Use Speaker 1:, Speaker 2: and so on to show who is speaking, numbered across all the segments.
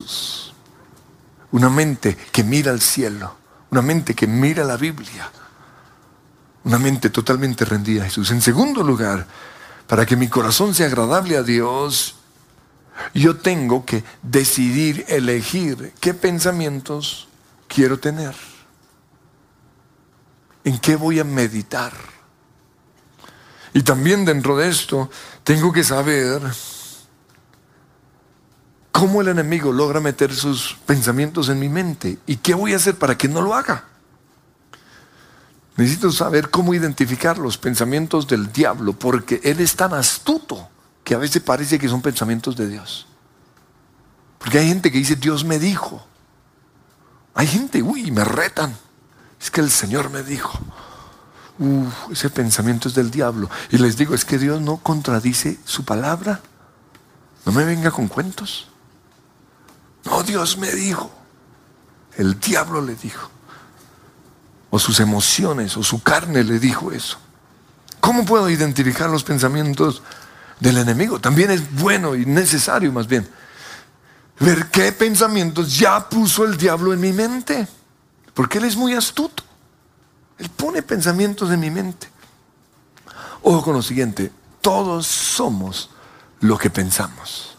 Speaker 1: Jesús. Una mente que mira al cielo, una mente que mira la Biblia, una mente totalmente rendida a Jesús. En segundo lugar, para que mi corazón sea agradable a Dios, yo tengo que decidir, elegir qué pensamientos quiero tener, en qué voy a meditar. Y también dentro de esto, tengo que saber cómo el enemigo logra meter sus pensamientos en mi mente y qué voy a hacer para que no lo haga. Necesito saber cómo identificar los pensamientos del diablo, porque él es tan astuto que a veces parece que son pensamientos de Dios. Porque hay gente que dice, Dios me dijo. Hay gente, me retan. Es que el Señor me dijo. Ese pensamiento es del diablo. Y les digo, es que Dios no contradice su palabra. No me venga con cuentos. No, Dios me dijo. El diablo le dijo. O sus emociones, o su carne le dijo eso. ¿Cómo puedo identificar los pensamientos del enemigo? También es bueno y necesario, más bien, ver qué pensamientos ya puso el diablo en mi mente. Porque él es muy astuto. Él pone pensamientos en mi mente. Ojo con lo siguiente, todos somos lo que pensamos.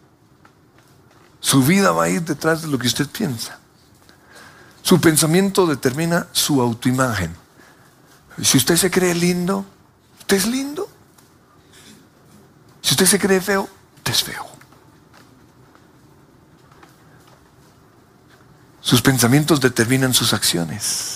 Speaker 1: Su vida va a ir detrás de lo que usted piensa. Su pensamiento determina su autoimagen. Si usted se cree lindo, usted es lindo. Si usted se cree feo, usted es feo. Sus pensamientos determinan sus acciones.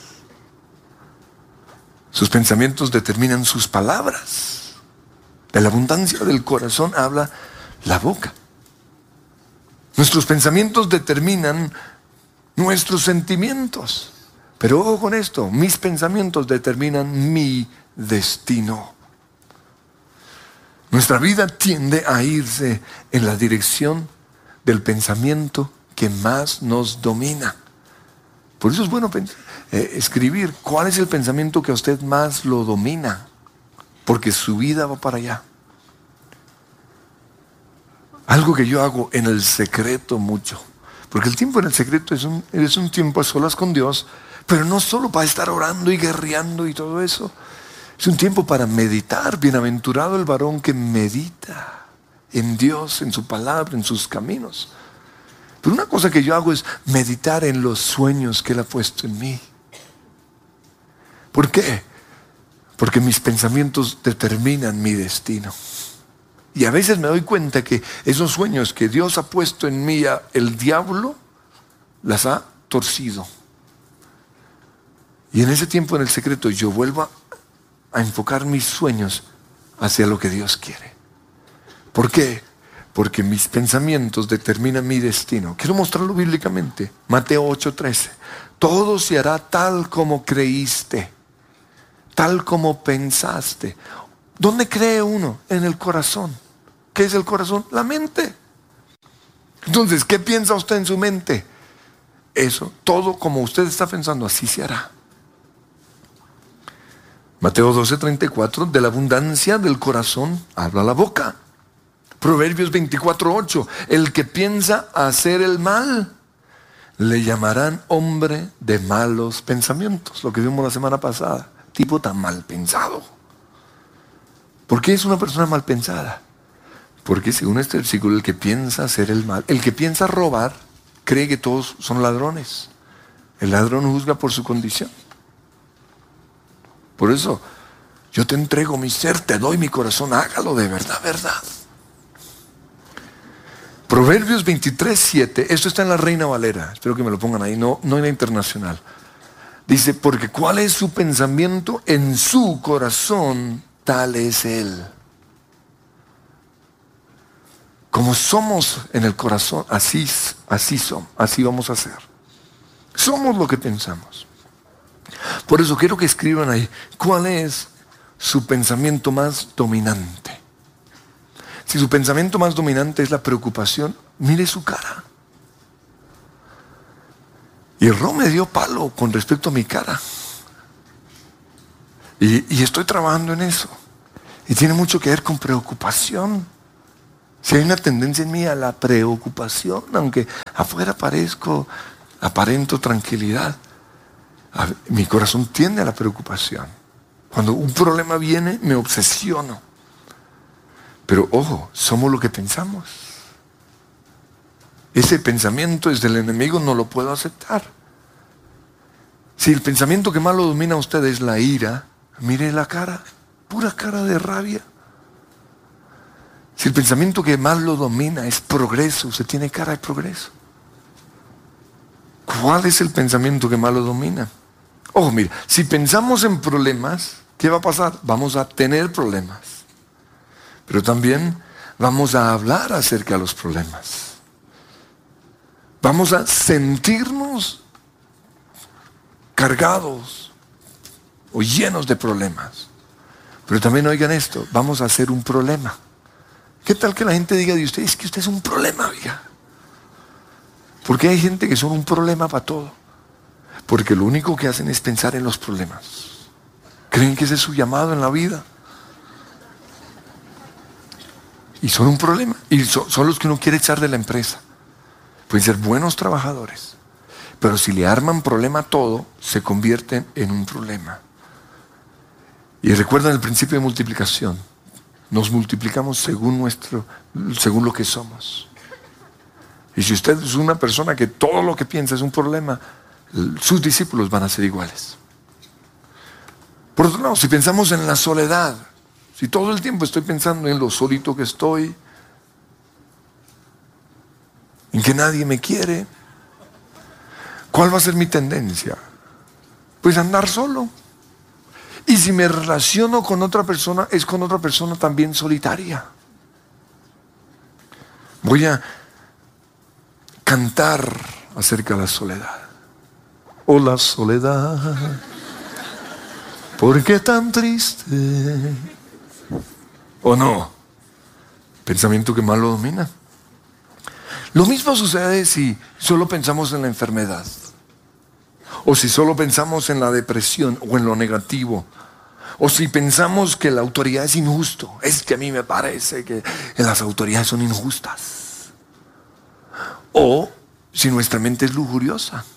Speaker 1: Sus pensamientos determinan sus palabras. De la abundancia del corazón habla la boca. Nuestros pensamientos determinan nuestros sentimientos. Pero ojo con esto, mis pensamientos determinan mi destino. Nuestra vida tiende a irse en la dirección del pensamiento que más nos domina. Por eso es bueno escribir cuál es el pensamiento que a usted más lo domina, porque su vida va para allá. Algo que yo hago en el secreto mucho, porque el tiempo en el secreto es un tiempo a solas con Dios, pero no solo para estar orando y guerreando y todo eso. Es un tiempo para meditar. Bienaventurado el varón que medita en Dios, en su palabra, en sus caminos. Pero una cosa que yo hago es meditar en los sueños que Él ha puesto en mí. ¿Por qué? Porque mis pensamientos determinan mi destino. Y a veces me doy cuenta que esos sueños que Dios ha puesto en mí, el diablo las ha torcido. Y en ese tiempo en el secreto yo vuelvo a enfocar mis sueños hacia lo que Dios quiere. ¿Por qué? Porque mis pensamientos determinan mi destino. Quiero mostrarlo bíblicamente. Mateo 8:13. Todo se hará tal como creíste, tal como pensaste. ¿Dónde cree uno? En el corazón. ¿Qué es el corazón? La mente. Entonces, ¿qué piensa usted en su mente? Eso, todo como usted está pensando, así se hará. Mateo 12:34, de la abundancia del corazón habla la boca. Proverbios 24:8, el que piensa hacer el mal, le llamarán hombre de malos pensamientos. Lo que vimos la semana pasada, tipo tan mal pensado. ¿Por qué es una persona mal pensada? Porque según este versículo, el que piensa hacer el mal, el que piensa robar, cree que todos son ladrones. El ladrón juzga por su condición. Por eso, yo te entrego mi ser, te doy mi corazón, hágalo de verdad, verdad. Proverbios 23:7, esto está en la Reina Valera, espero que me lo pongan ahí, no en la Internacional. Dice, porque cuál es su pensamiento en su corazón, tal es él. Como somos en el corazón, así somos, así vamos a ser. Somos lo que pensamos. Por eso quiero que escriban ahí, ¿cuál es su pensamiento más dominante? Si su pensamiento más dominante es la preocupación, mire su cara. Y Ron me dio palo con respecto a mi cara. Y estoy trabajando en eso. Y tiene mucho que ver con preocupación. Si hay una tendencia en mí a la preocupación, aunque afuera aparento tranquilidad, mi corazón tiende a la preocupación. Cuando un problema viene, me obsesiono. Pero ojo, somos lo que pensamos. Ese pensamiento es del enemigo, no lo puedo aceptar. Si el pensamiento que más lo domina a usted es la ira, mire la cara, pura cara de rabia. Si el pensamiento que más lo domina es progreso, usted tiene cara de progreso. ¿Cuál es el pensamiento que más lo domina? Ojo, mira, si pensamos en problemas, ¿qué va a pasar? Vamos a tener problemas. Pero también vamos a hablar acerca de los problemas. Vamos a sentirnos cargados o llenos de problemas. Pero también oigan esto, vamos a hacer un problema. ¿Qué tal que la gente diga de usted, es que usted es un problema, oiga? Porque hay gente que son un problema para todo. Porque lo único que hacen es pensar en los problemas. ¿Creen que ese es su llamado en la vida? Y son un problema. Y son los que uno quiere echar de la empresa. Pueden ser buenos trabajadores. Pero si le arman problema a todo, se convierten en un problema. Y recuerdan el principio de multiplicación. Nos multiplicamos según lo que somos. Y si usted es una persona que todo lo que piensa es un problema, sus discípulos van a ser iguales. Por otro lado, si pensamos en la soledad, si todo el tiempo estoy pensando en lo solito que estoy, en que nadie me quiere, ¿cuál va a ser mi tendencia? Pues andar solo. Y si me relaciono con otra persona, es con otra persona también solitaria. Voy a cantar acerca de la soledad. Oh, la soledad, ¿por qué tan triste? ¿O no? Pensamiento que más lo domina. Lo mismo sucede si solo pensamos en la enfermedad. O si solo pensamos en la depresión o en lo negativo. O si pensamos que la autoridad es injusto. Es que a mí me parece que las autoridades son injustas. O si nuestra mente es lujuriosa.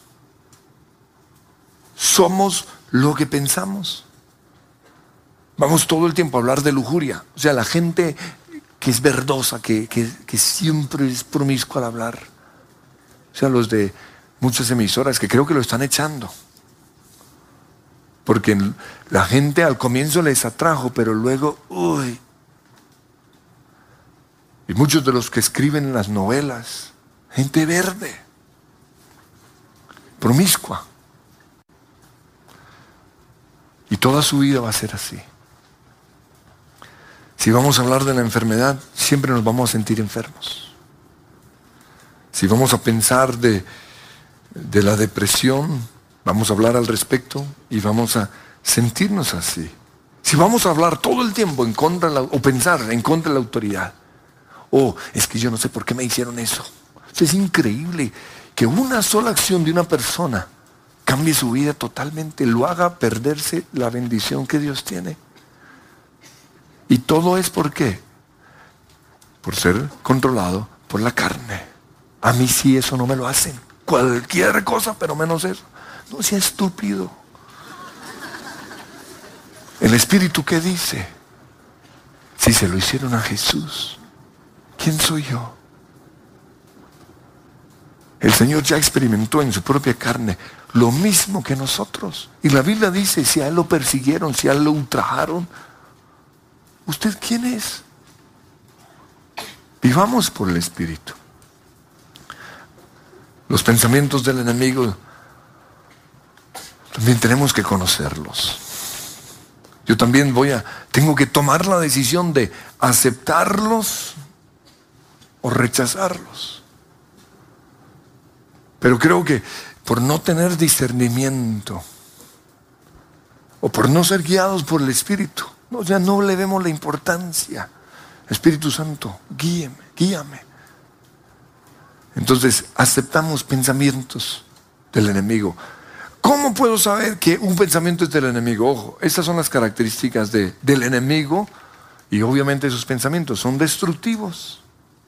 Speaker 1: Somos lo que pensamos. Vamos todo el tiempo a hablar de lujuria. O sea, la gente que es verdosa, que siempre es promiscua al hablar. O sea, los de muchas emisoras que creo que lo están echando. Porque la gente al comienzo les atrajo, pero luego, uy. Y muchos de los que escriben las novelas, gente verde, promiscua. Y toda su vida va a ser así. Si vamos a hablar de la enfermedad, siempre nos vamos a sentir enfermos. Si vamos a pensar de la depresión, vamos a hablar al respecto y vamos a sentirnos así. Si vamos a hablar todo el tiempo en contra o pensar en contra de la autoridad, es que yo no sé por qué me hicieron eso. Es increíble que una sola acción de una persona cambie su vida totalmente, lo haga perderse la bendición que Dios tiene. Y todo es ¿por qué? Por ser controlado por la carne. A mí sí eso no me lo hacen. Cualquier cosa, pero menos eso. No sea estúpido. El Espíritu, ¿qué dice? Si se lo hicieron a Jesús, ¿quién soy yo? El Señor ya experimentó en su propia carne lo mismo que nosotros. Y la Biblia dice, si a Él lo persiguieron, si a Él lo ultrajaron, ¿usted quién es? Vivamos por el Espíritu. Los pensamientos del enemigo también tenemos que conocerlos. Yo también tengo que tomar la decisión de aceptarlos o rechazarlos. Pero creo que por no tener discernimiento o por no ser guiados por el Espíritu, ya no le vemos la importancia. Espíritu Santo, guíame. Entonces aceptamos pensamientos del enemigo. ¿Cómo puedo saber que un pensamiento es del enemigo? Ojo, estas son las características del enemigo y obviamente sus pensamientos son destructivos.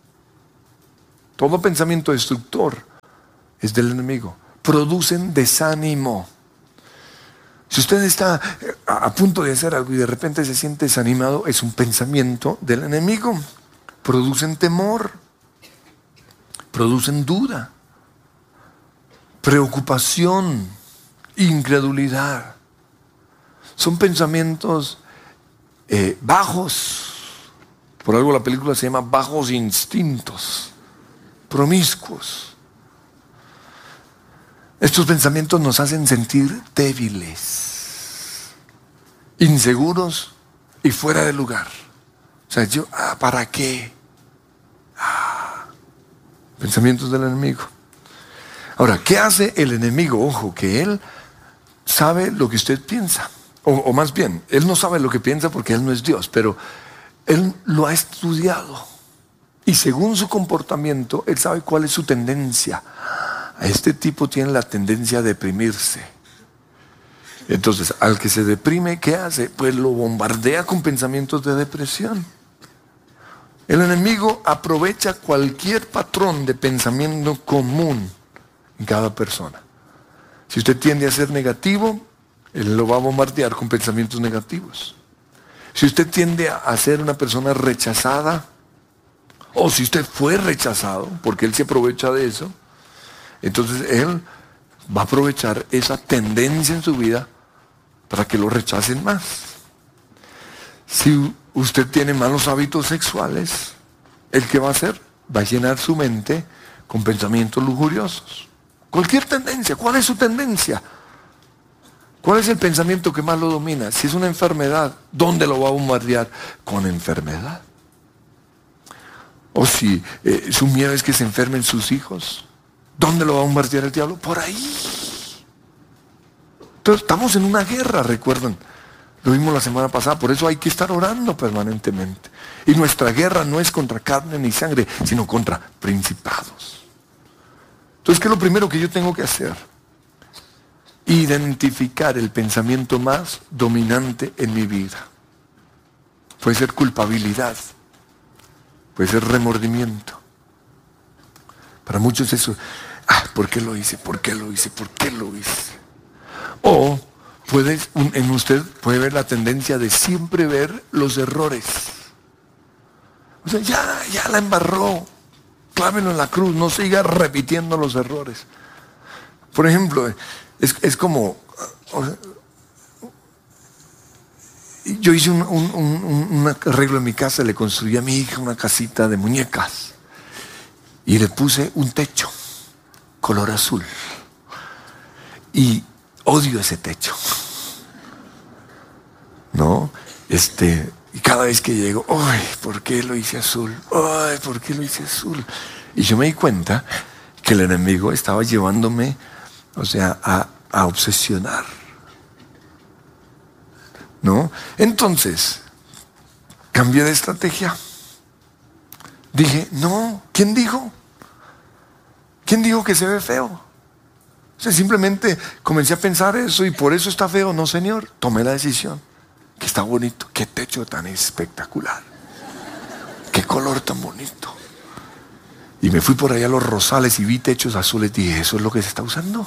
Speaker 1: Todo pensamiento destructor es del enemigo. Producen desánimo. Si usted está a punto de hacer algo y de repente se siente desanimado, es un pensamiento del enemigo. Producen temor, producen duda, preocupación, incredulidad. Son pensamientos bajos. Por algo la película se llama Bajos Instintos, promiscuos. Estos pensamientos nos hacen sentir débiles, inseguros y fuera de lugar. O sea, ¿para qué? Pensamientos del enemigo. Ahora, ¿qué hace el enemigo? Ojo, que él sabe lo que usted piensa. O más bien, él no sabe lo que piensa porque él no es Dios, pero él lo ha estudiado. Y según su comportamiento, él sabe cuál es su tendencia. A este tipo tiene la tendencia a deprimirse. Entonces, al que se deprime, ¿qué hace? Pues lo bombardea con pensamientos de depresión. El enemigo aprovecha cualquier patrón de pensamiento común en cada persona. Si usted tiende a ser negativo, él lo va a bombardear con pensamientos negativos. Si usted tiende a ser una persona rechazada, o si usted fue rechazado, porque él se aprovecha de eso, entonces él va a aprovechar esa tendencia en su vida para que lo rechacen más. Si usted tiene malos hábitos sexuales, ¿el qué va a hacer? Va a llenar su mente con pensamientos lujuriosos. Cualquier tendencia. ¿Cuál es su tendencia? ¿Cuál es el pensamiento que más lo domina? Si es una enfermedad, ¿dónde lo va a bombardear? Con enfermedad. O si su miedo es que se enfermen sus hijos, ¿dónde lo va a bombardear el diablo? Por ahí. Entonces estamos en una guerra, recuerdan. Lo vimos la semana pasada, por eso hay que estar orando permanentemente. Y nuestra guerra no es contra carne ni sangre, sino contra principados. Entonces, ¿qué es lo primero que yo tengo que hacer? Identificar el pensamiento más dominante en mi vida. Puede ser culpabilidad, puede ser remordimiento. Para muchos eso, ¿por qué lo hice? ¿Por qué lo hice? ¿Por qué lo hice? O en usted puede ver la tendencia de siempre ver los errores. O sea, ya la embarró. Clávelo en la cruz, no siga repitiendo los errores. Por ejemplo, es como, yo hice un arreglo en mi casa, le construí a mi hija una casita de muñecas y le puse un techo color azul y odio ese techo, ¿no? Y cada vez que llego, ¡ay! ¿Por qué lo hice azul? ¡Ay! ¿Por qué lo hice azul? Y yo me di cuenta que el enemigo estaba llevándome, a obsesionar, ¿no? Entonces, cambié de estrategia. Dije, no, ¿quién dijo? ¿Quién dijo que se ve feo? O sea, simplemente comencé a pensar eso y por eso está feo. No, señor, tomé la decisión. Que está bonito, qué techo tan espectacular, qué color tan bonito. Y me fui por allá a los Rosales y vi techos azules y dije, ¿eso es lo que se está usando?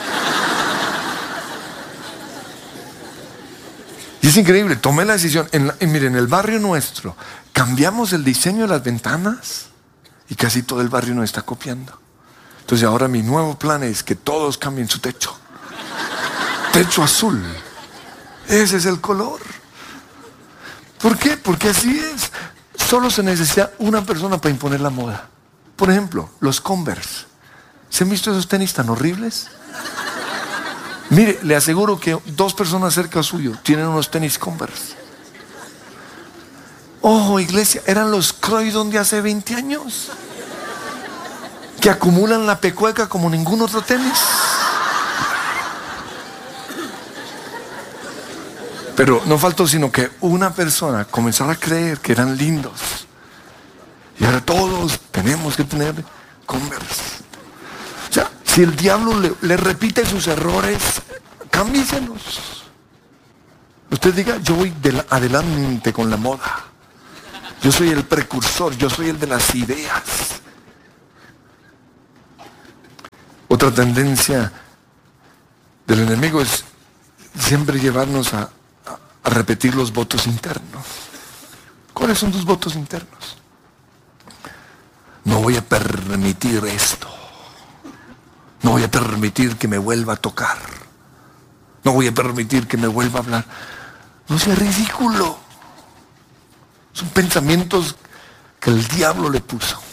Speaker 1: Y es increíble, tomé la decisión. Miren, en el barrio nuestro, cambiamos el diseño de las ventanas y casi todo el barrio nos está copiando. Entonces ahora mi nuevo plan es que todos cambien su techo. Techo azul. Ese es el color. ¿Por qué? Porque así es. Solo se necesita una persona para imponer la moda. Por ejemplo, los Converse. ¿Se han visto esos tenis tan horribles? Mire, le aseguro que 2 personas cerca suyo tienen unos tenis Converse. Ojo, iglesia, eran los Croydon de hace 20 años. Que acumulan la pecueca como ningún otro tenis. Pero no faltó sino que una persona comenzara a creer que eran lindos. Y ahora todos tenemos que tener Converse. O sea, si el diablo le repite sus errores, cámbieselos. Usted diga, yo voy adelante con la moda. Yo soy el precursor, yo soy el de las ideas. Otra tendencia del enemigo es siempre llevarnos a repetir los votos internos. ¿Cuáles son tus votos internos? No voy a permitir esto. No voy a permitir que me vuelva a tocar. No voy a permitir que me vuelva a hablar. No sea ridículo. Son pensamientos que el diablo le puso.